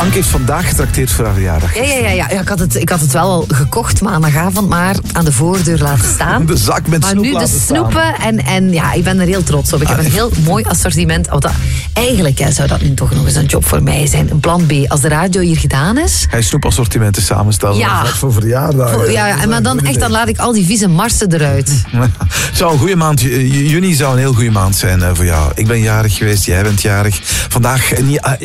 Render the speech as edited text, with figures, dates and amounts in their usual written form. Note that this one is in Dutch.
Anke heeft vandaag getrakteerd voor haar verjaardag. Ja. Ik had het wel al gekocht maandagavond, maar aan de voordeur laten staan. De zak met snoep. Maar nu de snoepen en ja, ik ben er heel trots op. Ik heb een heel mooi assortiment. Eigenlijk zou dat nu toch nog eens een job voor mij zijn. Een plan B. Als de radio hier gedaan is. Hij snoepassortimenten samenstellen. Ja. Voor verjaardagen. Maar dan laat ik al die vieze marsen eruit. Zou een goede maand. Juni zou een heel goede maand zijn voor jou. Ik ben jarig geweest, jij bent jarig. Vandaag